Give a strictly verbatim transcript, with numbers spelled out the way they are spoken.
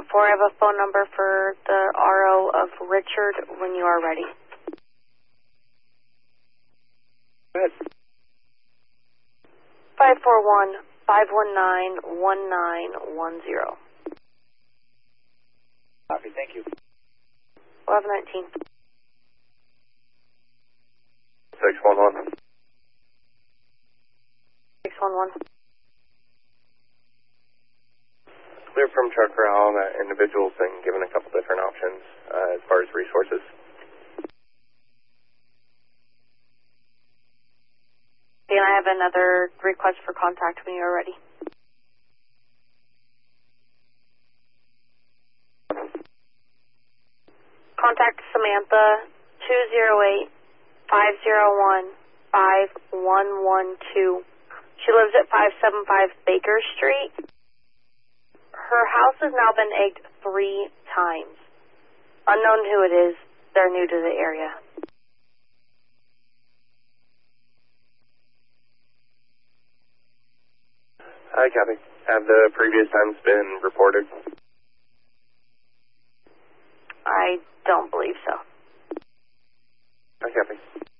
four. I have a phone number for the R O of Richard when you are ready. Go ahead. five four one, five one nine, one nine one zero. Copy, thank you. eleven nineteen. six one one. six one one. Clear from truck corral that individual's been given a couple different options uh, as far as resources. And I have another request for contact when you are ready. Contact Samantha two zero eight, five zero one, five one one two. She lives at five seven five Baker Street. Her house has now been egged three times. Unknown who it is. They're new to the area. Hi, copy. Have the previous times been reported? I don't believe so. Hi, copy.